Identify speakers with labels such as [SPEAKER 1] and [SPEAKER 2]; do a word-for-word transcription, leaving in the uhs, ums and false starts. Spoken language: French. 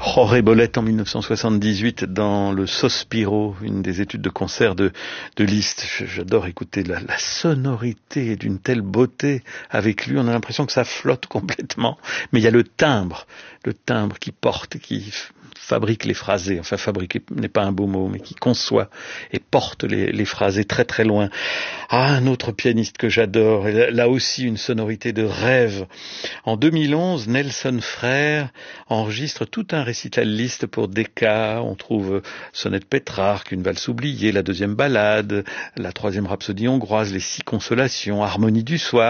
[SPEAKER 1] Jorge Bolette en mille neuf cent soixante-dix-huit dans le Sospiro, une des études de concert de, de Liszt. J'adore écouter la, la sonorité d'une telle beauté avec lui. On a l'impression que ça flotte complètement. Mais il y a le timbre, le timbre qui porte, qui fabrique les phrasés. Enfin, fabriquer n'est pas un beau mot, mais qui conçoit et porte les, les phrasés très très loin. Ah, un autre pianiste que j'adore. Là aussi, une sonorité de rêve. En deux mille onze, Nelson Frère enregistre tout un récital Liszt pour Decca. On trouve Sonnette Pétrarque, une valse oubliée, la deuxième ballade, la troisième rhapsodie hongroise, les six consolations, Harmonie du soir.